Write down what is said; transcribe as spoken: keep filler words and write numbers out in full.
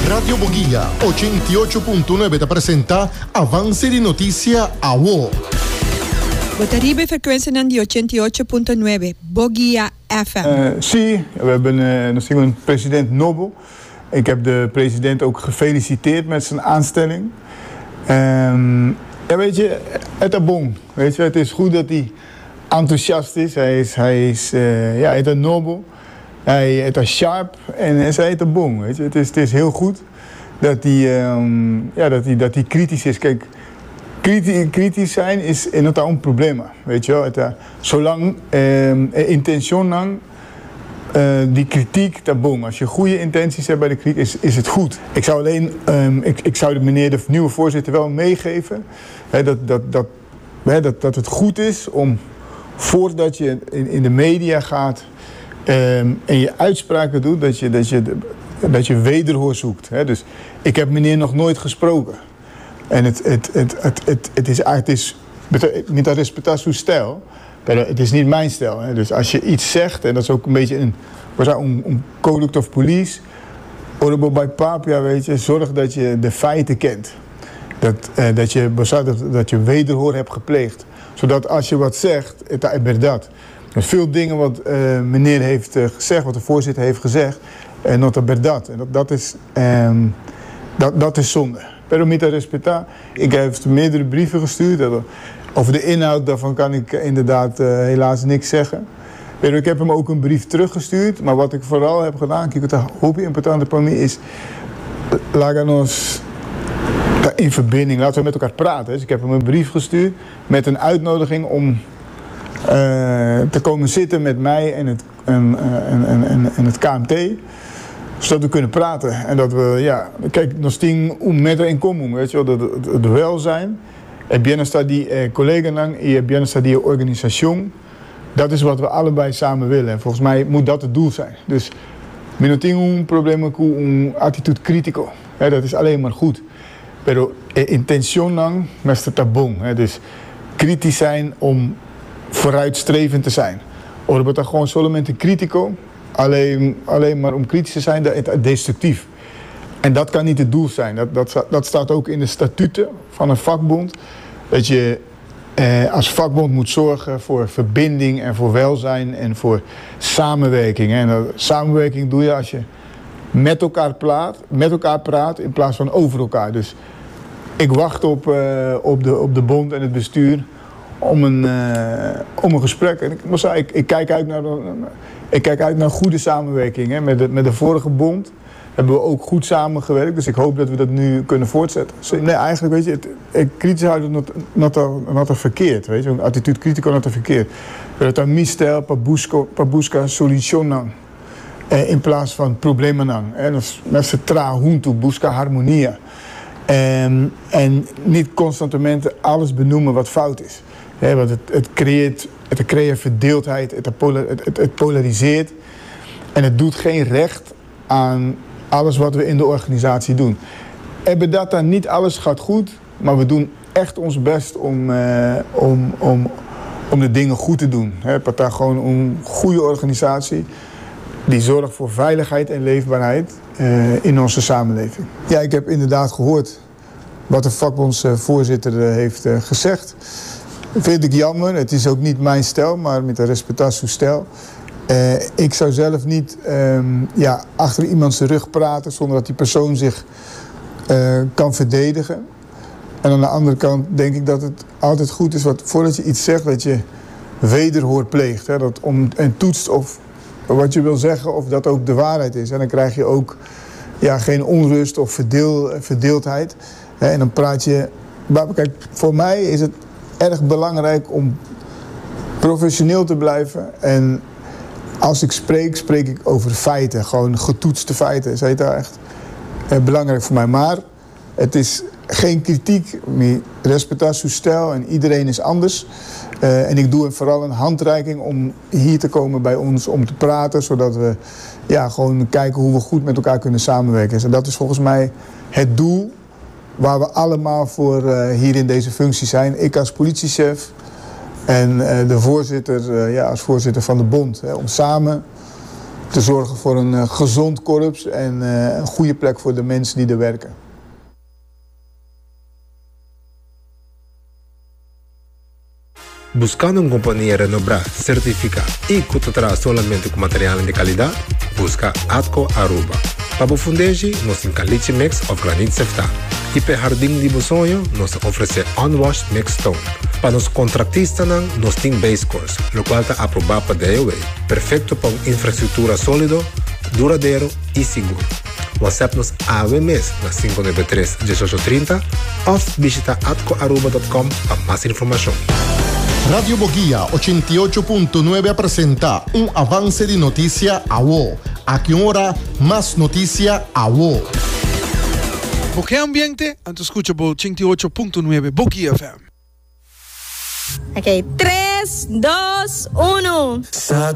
Radio Boguilla ochenta y ocho punto nueve te presenta Avance de Noticia A W O. Botaribe frequentie aan die ochenta y ocho punto nueve, Boguilla F M. Uh, sí, we hebben uh, nog steeds een president Nobel. Ik heb de president ook gefeliciteerd met zijn aanstelling. Um, ja, weet je, het is bon. Weet je, het is goed dat hij enthousiast is. Hij is, hij is, uh, ja, het is Nobel. Hij is sharp en hij is bon. Weet je, het is, het is heel goed dat hij, um, ja, dat hij, dat hij kritisch is. Kijk, kritisch, kritisch zijn is in het een probleem. Weet je wel, het, uh, zolang um, intention lang. Uh, die kritiek, dat boom. Als je goede intenties hebt bij de kritiek, is, is het goed. Ik zou alleen, um, ik, ik zou de meneer de nieuwe voorzitter wel meegeven, hè, dat, dat, dat, hè, dat, dat het goed is om, voordat je in, in de media gaat um, en je uitspraken doet, dat je, dat je, dat je wederhoor zoekt. Hè. Dus ik heb meneer nog nooit gesproken. En het, het, het, het, het, het is eigenlijk, met dat respectatie uw stijl. Het is niet mijn stijl. Hè. Dus als je iets zegt, en dat is ook een beetje een, een, een conduct of police, orbo bij papia, weet je, zorg dat je de feiten kent. Dat, eh, dat, je, dat je wederhoor hebt gepleegd. Zodat als je wat zegt, het is dat. Er veel dingen wat uh, meneer heeft uh, gezegd, wat de voorzitter heeft gezegd, en dat is dat. En dat, dat, is, um, dat, dat is zonde. Pero met respecta. Ik heb meerdere brieven gestuurd. Dat, over de inhoud daarvan kan ik inderdaad uh, helaas niks zeggen. Pero ik heb hem ook een brief teruggestuurd. Maar wat ik vooral heb gedaan, kijk, wat hoop importante voor mij is, laten ons in verbinding, laten we met elkaar praten. Dus ik heb hem een brief gestuurd met een uitnodiging om uh, te komen zitten met mij en het, en, en, en, en het K M T. Zodat we kunnen praten. En dat we, ja, kijk, nog steeds om met in commun, weet je wel, het, het welzijn. En bienestar die eh, collega lang, en bienestar die organisatie. Dat is wat we allebei samen willen. En volgens mij moet dat het doel zijn. Dus we hebben een probleem met een attitude critico. He, dat is alleen maar goed. Pero eh, intention lang, met het bon. Dus kritisch zijn om vooruitstrevend te zijn. Of dat gewoon solamente critico. Alleen, alleen maar om kritisch te zijn, dat is destructief. En dat kan niet het doel zijn. Dat, dat, dat staat ook in de statuten van een vakbond. Dat je eh, als vakbond moet zorgen voor verbinding en voor welzijn en voor samenwerking. En dat, samenwerking doe je als je met elkaar praat, met elkaar praat in plaats van over elkaar. Dus ik wacht op, uh, op, de, op de bond en het bestuur om een, uh, om een gesprek. En ik, moet zeggen, ik, ik, kijk uit naar, ik kijk uit naar goede samenwerking. Hè. Met, de, met de vorige bond hebben we ook goed samengewerkt. Dus ik hoop dat we dat nu kunnen voortzetten. Nee, eigenlijk weet je, het, ik kritisch houden not, not, not, not verkeerd. Weet je, een attitude critico not verkeerd. Dat is misstijl, pabuska, solution eh, in plaats van problemen. En dat is tra junto, busca harmonia. En, en niet constantement alles benoemen wat fout is. He, want het, het creëert, het creëert verdeeldheid, het, het, het, het polariseert. En het doet geen recht aan alles wat we in de organisatie doen. En dat dan niet alles gaat goed, maar we doen echt ons best om, uh, om, om, om de dingen goed te doen. Het gaat gewoon een goede organisatie die zorgt voor veiligheid en leefbaarheid uh, in onze samenleving. Ja, ik heb inderdaad gehoord wat de vakbondsvoorzitter uh, heeft uh, gezegd. Dat vind ik jammer. Het is ook niet mijn stijl, maar met de respectatie stijl. Uh, ik zou zelf niet um, ja, achter iemands rug praten zonder dat die persoon zich uh, kan verdedigen. En aan de andere kant denk ik dat het altijd goed is, wat, voordat je iets zegt, dat je wederhoor pleegt. Hè, dat om, en toetst of wat je wil zeggen of dat ook de waarheid is. En dan krijg je ook ja, geen onrust of verdeel, verdeeldheid. Hè, en dan praat je... Maar kijk, voor mij is het erg belangrijk om professioneel te blijven. En als ik spreek, spreek ik over feiten. Gewoon getoetste feiten. Is dat echt eh, belangrijk voor mij. Maar het is geen kritiek. Respectatie stijl en iedereen is anders. Uh, en ik doe vooral een handreiking om hier te komen bij ons om te praten. Zodat we ja, gewoon kijken hoe we goed met elkaar kunnen samenwerken. En dat is volgens mij het doel waar we allemaal voor uh, hier in deze functie zijn. Ik als politiechef en uh, de voorzitter uh, ja, als voorzitter van de bond. Hè, om samen te zorgen voor een uh, gezond korps en uh, een goede plek voor de mensen die er werken. Buscando uma companhia Renobras certificada e que te traz solamente com material de qualidade, busca Atco Aruba. Para o fundejo, nós temos caliche mix of granite sefta. E para o jardim de sonho, nós oferecemos unwashed mix stone. Para os contratistas, nós temos base course, o qual está aprovado para D O A. Perfeito para uma infraestrutura sólida, duradouro e seguro. WhatsApp-nos A W M S na cinco nove três, um oito três zero ou visita atco aruba ponto com para mais informação. Radio Boguía ochenta y ocho punto nueve presenta un avance de noticia a vos. A qué hora más noticia a vos. Porque ambiente, antes escucha por ochenta y ocho punto nueve Boguía F M. Ok, tres, dos, uno. Saca